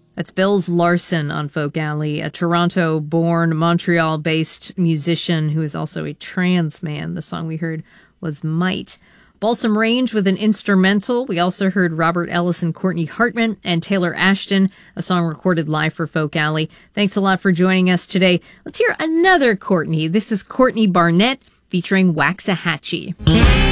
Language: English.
That's Bills Larson on Folk Alley, a Toronto-born, Montreal-based musician who is also a trans man. The song we heard was Might. Balsam Range with an instrumental. We also heard Robert Ellis and Courtney Hartman and Taylor Ashton, a song recorded live for Folk Alley. Thanks a lot for joining us today. Let's hear another Courtney. This is Courtney Barnett featuring Waxahachie.